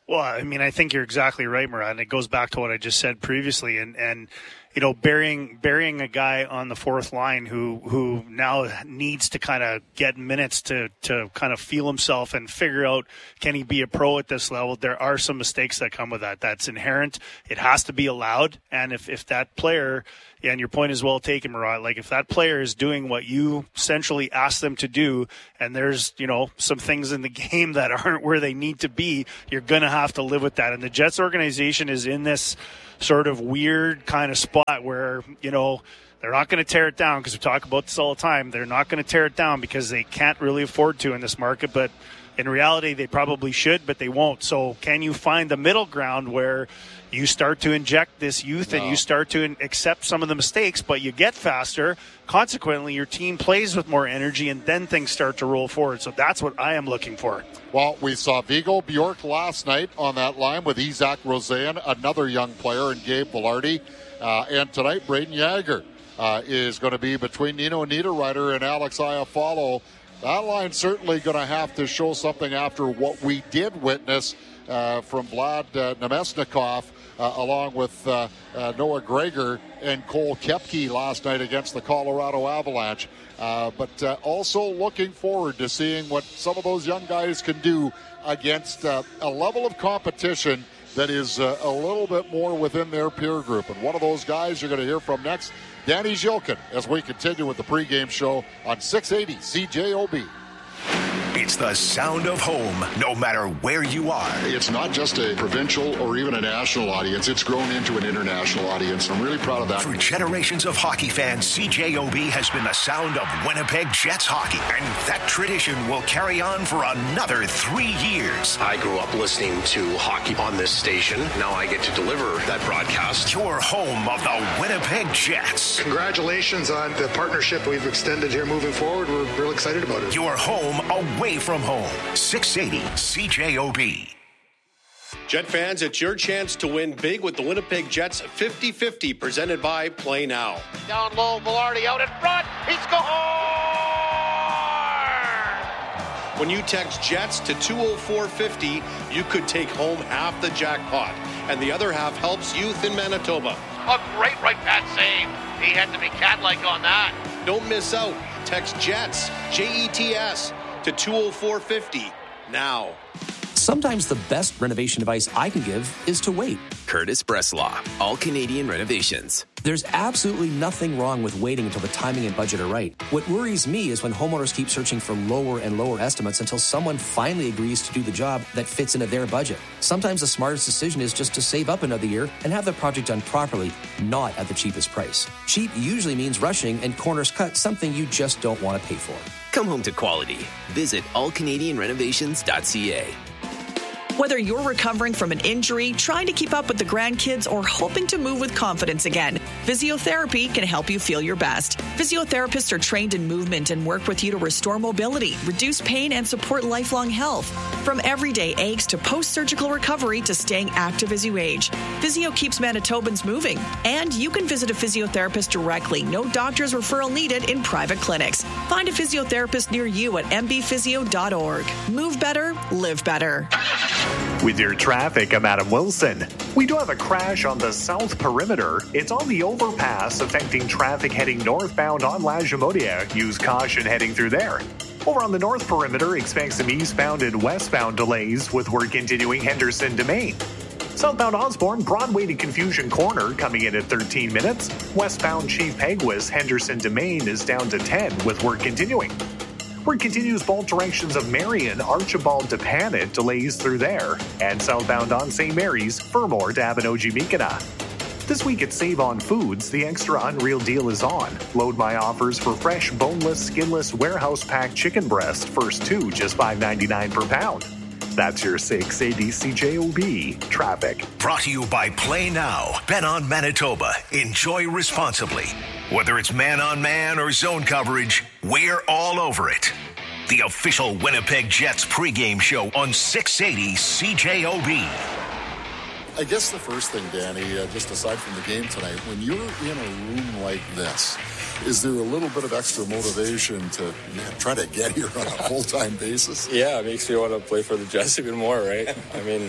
Well, I mean, I think you're exactly right, Murat, and it goes back to what I just said previously. And, and you know, burying burying a guy on the fourth line who who now needs to kind of get minutes to, to kind of feel himself and figure out, can he be a pro at this level? There are some mistakes that come with that. That's inherent. It has to be allowed. And if, if that player, yeah, and your point is well taken, Murat, like if that player is doing what you essentially ask them to do, and there's, you know, some things in the game that aren't where they need to be, you're going to have to live with that. And the Jets organization is in this sort of weird kind of spot where, you know, they're not going to tear it down, because we talk about this all the time. They're not going to tear it down because they can't really afford to in this market, but in reality they probably should, but they won't. So can you find the middle ground where you start to inject this youth no. and you start to accept some of the mistakes, but you get faster, consequently your team plays with more energy, and then things start to roll forward. So that's what I am looking for. Well, we saw Viggo Bjork last night on that line with Isaac Rosen, another young player, and Gabe Velarde. Uh, and tonight, Braden Yager uh, is going to be between Nino Niederreiter and Alex Iafallo. That line's certainly going to have to show something after what we did witness uh, from Vlad uh, Namestnikov, uh, along with uh, uh, Noah Gregor and Cole Koepke last night against the Colorado Avalanche. Uh, but uh, also looking forward to seeing what some of those young guys can do against uh, a level of competition that is uh, a little bit more within their peer group. And one of those guys you're going to hear from next, Danny Zhilkin, as we continue with the pregame show on six eighty C J O B. It's the sound of home, no matter where you are. It's not just a provincial or even a national audience. It's grown into an international audience. I'm really proud of that. For generations of hockey fans, C J O B has been the sound of Winnipeg Jets hockey. And that tradition will carry on for another three years. I grew up listening to hockey on this station. Now I get to deliver that broadcast. Your home of the Winnipeg Jets. Congratulations on the partnership we've extended here moving forward. We're real excited about it. Your home away from home. six eighty C J O B. Jet fans, it's your chance to win big with the Winnipeg Jets fifty fifty, presented by Play Now. Down low, Velarde out in front. He scores! When you text Jets to two oh four fifty, you could take home half the jackpot, and the other half helps youth in Manitoba. A great right pass save. He had to be cat-like on that. Don't miss out. Text Jets, J E T S, to two oh four fifty now. Sometimes the best renovation advice I can give is to wait. Curtis Bresslaw, All Canadian Renovations. There's absolutely nothing wrong with waiting until the timing and budget are right. What worries me is when homeowners keep searching for lower and lower estimates until someone finally agrees to do the job that fits into their budget. Sometimes the smartest decision is just to save up another year and have the project done properly, not at the cheapest price. Cheap usually means rushing and corners cut, something you just don't want to pay for. Come home to quality. Visit all canadian renovations dot c a. Whether you're recovering from an injury, trying to keep up with the grandkids, or hoping to move with confidence again, physiotherapy can help you feel your best. Physiotherapists are trained in movement and work with you to restore mobility, reduce pain, and support lifelong health. From everyday aches to post-surgical recovery to staying active as you age, Physio keeps Manitobans moving. And you can visit a physiotherapist directly. No doctor's referral needed in private clinics. Find a physiotherapist near you at m b physio dot org. Move better, live better. With your traffic, I'm Adam Wilson. We do have a crash on the south perimeter. It's on the overpass, affecting traffic heading northbound on La Jamodia. Use caution heading through there. Over on the north perimeter, expect some eastbound and westbound delays with work continuing Henderson to Maine. Southbound Osborne, Broadway to Confusion Corner, coming in at thirteen minutes. Westbound Chief Peguis, Henderson to Maine is down to ten with work continuing. Work continues both directions of Marion, Archibald to Panet, delays through there. And southbound on Saint Mary's, Fermor to Abinogi-Mikina. This week at Save On Foods, the extra unreal deal is on. Load my offers for fresh, boneless, skinless, warehouse-packed chicken breast. First two, just five ninety-nine per pound. That's your six eighty C J O B traffic. Brought to you by Play Now. Bet on Manitoba. Enjoy responsibly. Whether it's man-on-man or zone coverage, we're all over it. The official Winnipeg Jets pregame show on six eighty C J O B. I guess the first thing, Danny, uh, just aside from the game tonight, when you're in a room like this, is there a little bit of extra motivation to man, try to get here on a full-time basis? Yeah, it makes me want to play for the Jets even more, right? I mean,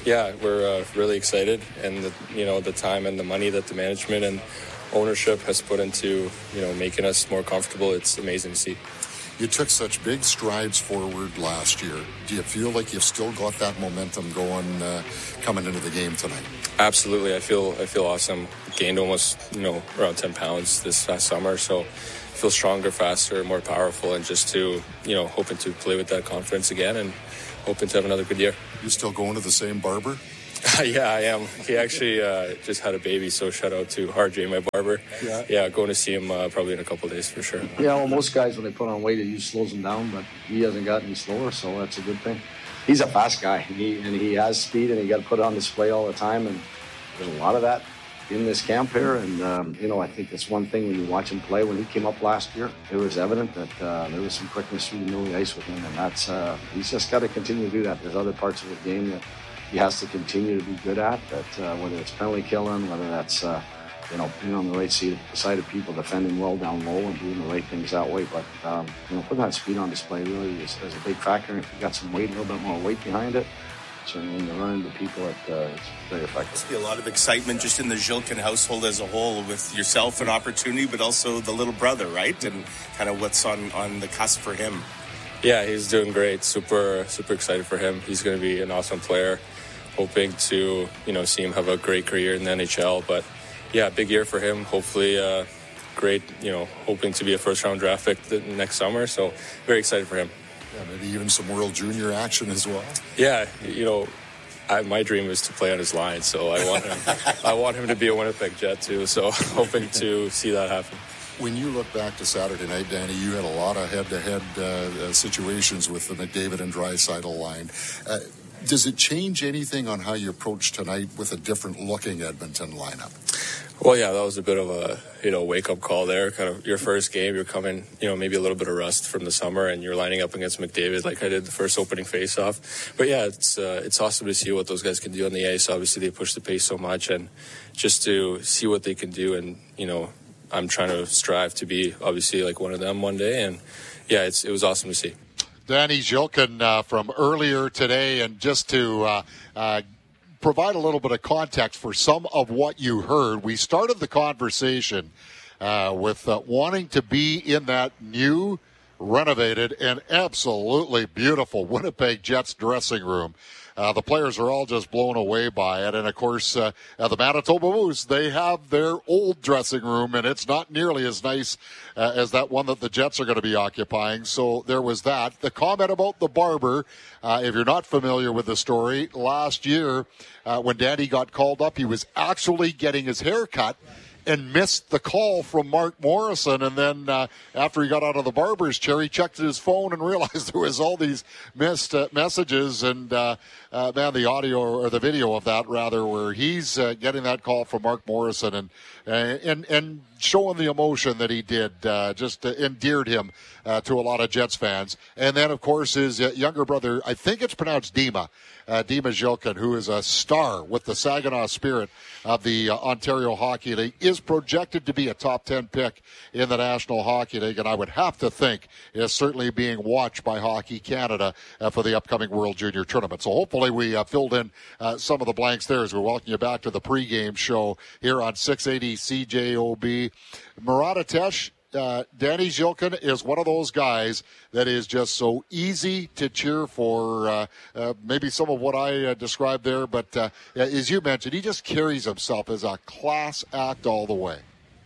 yeah, we're uh, really excited, and the, you know the time and the money that the management and ownership has put into you know making us more comfortable. It's amazing to see. You took such big strides forward last year. Do you feel like you've still got that momentum going uh, coming into the game tonight? Absolutely. I feel I feel awesome. Gained almost you know around ten pounds this past summer, so I feel stronger, faster, more powerful, and just to you know hoping to play with that confidence again and hoping to have another good year. You still going to the same barber? Yeah, I am. He actually uh, just had a baby, so shout out to R J, my barber. Yeah, yeah going to see him uh, probably in a couple of days for sure. Yeah, well, most guys, when they put on weight, it usually slows them down, but he hasn't gotten any slower, so that's a good thing. He's a fast guy, and he, and he has speed, and he got to put it on display all the time, and there's a lot of that in this camp here, and, um, you know, I think that's one thing when you watch him play. When he came up last year, it was evident that uh, there was some quickness through the middle of the ice with him, and that's, uh, he's just got to continue to do that. There's other parts of the game that he has to continue to be good at, that uh, whether it's penalty killing, whether that's, uh, you know, being on the right side of people, defending well down low and doing the right things that way. But, um, you know, putting that speed on display really is, is a big factor. And if you've got some weight, a little bit more weight behind it, certainly when you run into people, it, uh, it's very effective. Must be a lot of excitement just in the Zhilkin household as a whole, with yourself an opportunity, but also the little brother, right? And kind of what's on, on the cusp for him. Yeah, he's doing great. Super, super excited for him. He's going to be an awesome player. Hoping to, you know, see him have a great career in the N H L. But, yeah, big year for him. Hopefully, uh, great, you know, hoping to be a first-round draft pick the next summer. So, very excited for him. Yeah, maybe even some World Junior action as well. Yeah, you know, I, my dream is to play on his line. So, I want him, I want him to be a Winnipeg Jet, too. So, hoping to see that happen. When you look back to Saturday night, Danny, you had a lot of head-to-head uh, situations with the McDavid and Draisaitl line. Uh, Does it change anything on how you approach tonight with a different looking Edmonton lineup? Well, yeah, that was a bit of a, you know, wake up call there. Kind of your first game, you're coming, you know, maybe a little bit of rust from the summer, and you're lining up against McDavid like I did the first opening face-off. But yeah, it's uh, it's awesome to see what those guys can do on the ice. Obviously, they push the pace so much, and just to see what they can do. And you know, I'm trying to strive to be obviously like one of them one day. And yeah, it's it was awesome to see. Danny Zhilkin uh, from earlier today, and just to uh, uh, provide a little bit of context for some of what you heard, we started the conversation uh, with uh, wanting to be in that new, renovated, and absolutely beautiful Winnipeg Jets dressing room. Uh, the players are all just blown away by it. And, of course, uh, uh, the Manitoba Moose, they have their old dressing room, and it's not nearly as nice uh, as that one that the Jets are going to be occupying. So there was that. The comment about the barber, uh, if you're not familiar with the story, last year uh, when Danny got called up, he was actually getting his hair cut and missed the call from Mark Morrison. And then uh, after he got out of the barber's chair, he checked his phone and realized there was all these missed uh, messages. And, uh, uh, man, the audio or the video of that, rather, where he's uh, getting that call from Mark Morrison and uh, and, and showing the emotion that he did, uh, just uh, endeared him uh, to a lot of Jets fans. And then, of course, his uh, younger brother, I think it's pronounced Dima, uh, Dima Zhilkin, who is a star with the Saginaw Spirit of the uh, Ontario Hockey League, is projected to be a top ten pick in the National Hockey League, and I would have to think is certainly being watched by Hockey Canada uh, for the upcoming World Junior Tournament. So hopefully we uh, filled in uh, some of the blanks there as we welcome you back to the pregame show here on six eighty C J O B. Murat Atesh, Uh, Danny Zhilkin is one of those guys that is just so easy to cheer for. Uh, uh, maybe some of what I uh, described there, but uh, as you mentioned, he just carries himself as a class act all the way.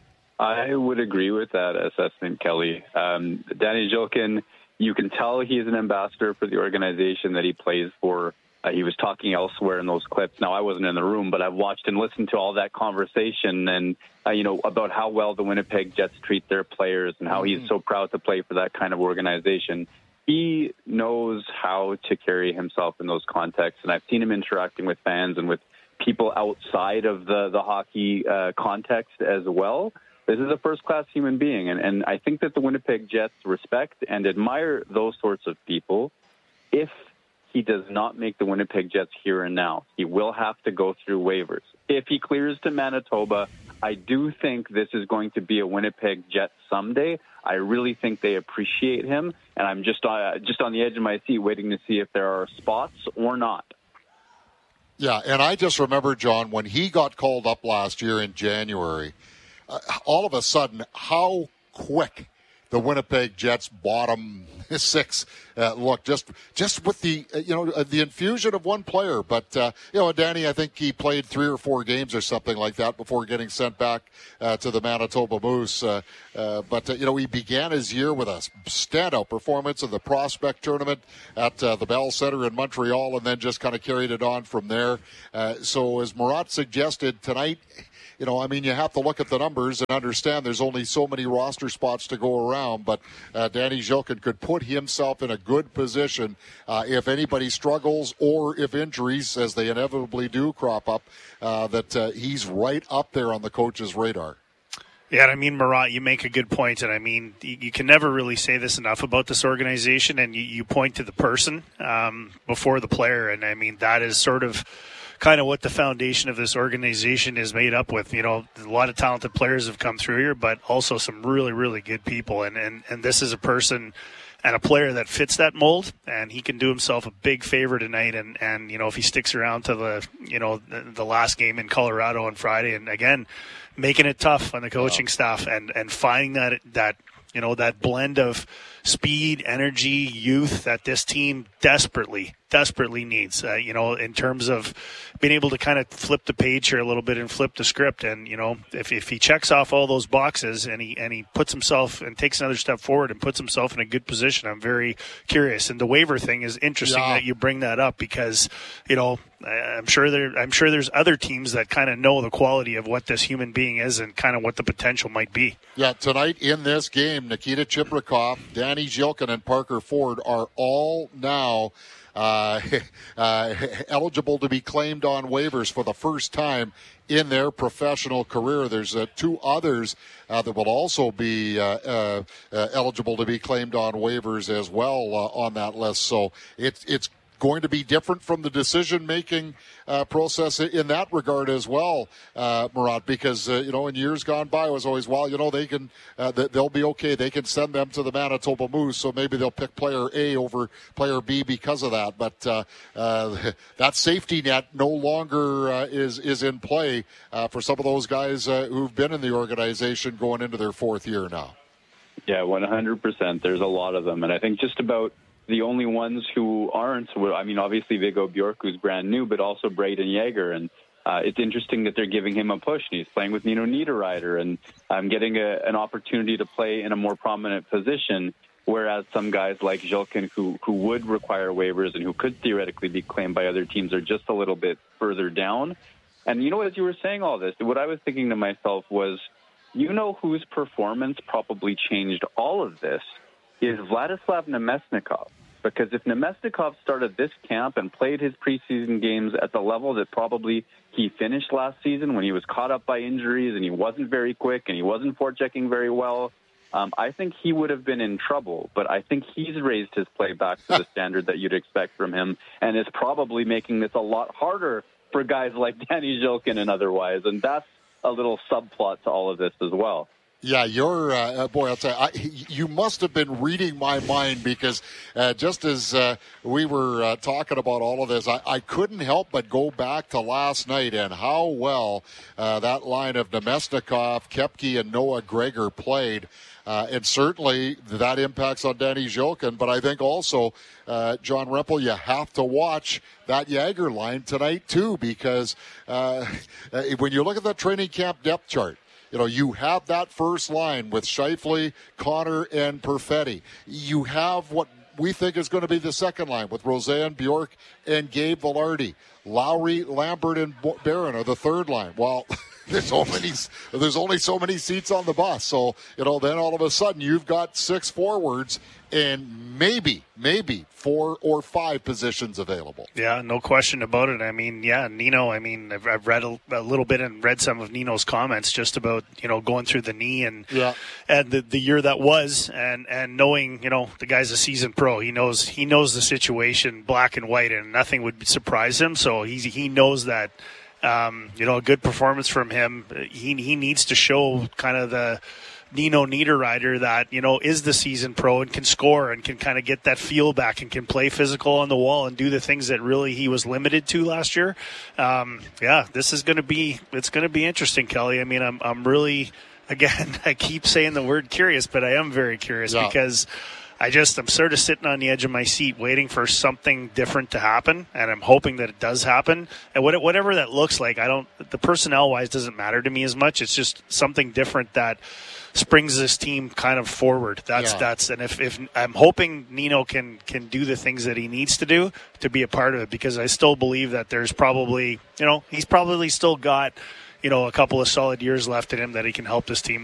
I would agree with that assessment, Kelly. Um, Danny Zhilkin, you can tell he is an ambassador for the organization that he plays for. Uh, he was talking elsewhere in those clips. Now, I wasn't in the room, but I've watched and listened to all that conversation and, uh, you know, about how well the Winnipeg Jets treat their players and how mm-hmm. he's so proud to play for that kind of organization. He knows how to carry himself in those contexts, and I've seen him interacting with fans and with people outside of the, the hockey uh, context as well. This is a first-class human being, and, and I think that the Winnipeg Jets respect and admire those sorts of people. If he does not make the Winnipeg Jets here and now, he will have to go through waivers. If he clears to Manitoba, I do think this is going to be a Winnipeg Jet someday. I really think they appreciate him, and I'm just uh, just on the edge of my seat waiting to see if there are spots or not. Yeah, and I just remember, John, when he got called up last year in January, uh, all of a sudden, how quick the Winnipeg Jets bottom six uh, look, just just with the uh, you know uh, the infusion of one player. But uh, you know, Danny, I think he played three or four games or something like that before getting sent back uh, to the Manitoba Moose. Uh, uh, but uh, you know, he began his year with a standout performance in the prospect tournament at uh, the Bell Center in Montreal, and then just kind of carried it on from there. Uh, so, as Murat suggested tonight, you know, I mean, you have to look at the numbers and understand there's only so many roster spots to go around. But uh, Danny Zhilkin could put himself in a good position uh, if anybody struggles or if injuries, as they inevitably do, crop up, uh, that uh, he's right up there on the coach's radar. Yeah, and I mean, Murat, you make a good point, and I mean, you, you can never really say this enough about this organization, and you, you point to the person um, before the player, and I mean, that is sort of kind of what the foundation of this organization is made up with. You know, a lot of talented players have come through here, but also some really, really good people. And, and, and this is a person and a player that fits that mold, and he can do himself a big favor tonight. And, and you know, if he sticks around to the, you know, the, the last game in Colorado on Friday, and again, making it tough on the coaching staff and, and finding that, that, you know, that blend of speed, energy, youth that this team desperately, desperately needs, uh, you know, in terms of being able to kind of flip the page here a little bit and flip the script. And, you know, if, if he checks off all those boxes and he, and he puts himself and takes another step forward and puts himself in a good position, I'm very curious. And the waiver thing is interesting yeah. that you bring that up because, you know, I'm sure there, I'm sure there's other teams that kind of know the quality of what this human being is and kind of what the potential might be. Yeah, tonight in this game, Nikita Chibrikov, Danny Zhilkin, and Parker Ford are all now uh, uh, eligible to be claimed on waivers for the first time in their professional career. There's uh, two others uh, that will also be uh, uh, uh, eligible to be claimed on waivers as well uh, on that list. So it's it's going to be different from the decision-making uh, process in that regard as well, uh, Murat, because, uh, you know, in years gone by, it was always, well, you know, they can, uh, they'll be okay. They can send them to the Manitoba Moose, so maybe they'll pick player A over player B because of that. But uh, uh, that safety net no longer uh, is, is in play uh, for some of those guys uh, who've been in the organization going into their fourth year now. Yeah, one hundred percent. There's a lot of them. And I think just about the only ones who aren't, I mean, obviously Viggo Bjork, who's brand new, but also Braden Yeager. And uh, it's interesting that they're giving him a push. And he's playing with Nino Niederreiter and um, getting a, an opportunity to play in a more prominent position, whereas some guys like Zhilkin, who, who would require waivers and who could theoretically be claimed by other teams, are just a little bit further down. And, you know, as you were saying all this, what I was thinking to myself was, you know whose performance probably changed all of this is Vladislav Nemesnikov. Because if Nemesnikov started this camp and played his preseason games at the level that probably he finished last season when he was caught up by injuries and he wasn't very quick and he wasn't forechecking very well, um, I think he would have been in trouble. But I think he's raised his play back to the standard that you'd expect from him and is probably making this a lot harder for guys like Danny Zhilkin and otherwise. And that's a little subplot to all of this as well. Yeah, you're, uh, boy, I'll tell you, I, you must have been reading my mind because uh, just as uh, we were uh, talking about all of this, I, I couldn't help but go back to last night and how well uh, that line of Nemesnikov, Koepke, and Noah Gregor played. Uh, and certainly that impacts on Danny Zhilkin, but I think also, uh, John Rempel, you have to watch that Yeager line tonight too, because uh, when you look at that training camp depth chart, you know, you have that first line with Scheifele, Connor, and Perfetti. You have what we think is going to be the second line with Roseanne Bjork and Gabe Vilardi. Lowry, Lambert, and Barron are the third line. Well, there's only there's only so many seats on the bus. So, you know, then all of a sudden you've got six forwards and maybe, maybe four or five positions available. Yeah, no question about it. I mean, yeah, Nino, I mean, I've, I've read a, a little bit and read some of Nino's comments just about, you know, going through the knee and yeah. and the, the year that was and, and knowing, you know, the guy's a seasoned pro. He knows he knows the situation black and white and nothing would surprise him. So he's, he knows that, um, you know, a good performance from him. He, he needs to show kind of the, Nino Niederreiter that, you know, is the season pro and can score and can kind of get that feel back and can play physical on the wall and do the things that really he was limited to last year. Um, yeah, this is going to be, it's going to be interesting, Kelly. I mean, I'm, I'm really, again, I keep saying the word curious, but I am very curious yeah. because I just, I'm sort of sitting on the edge of my seat waiting for something different to happen, and I'm hoping that it does happen. And whatever that looks like, I don't, the personnel-wise doesn't matter to me as much. It's just something different that springs this team kind of forward. That's, yeah. that's, and if, if I'm hoping Nino can, can do the things that he needs to do to be a part of it, because I still believe that there's probably, you know, he's probably still got, you know, a couple of solid years left in him that he can help this team.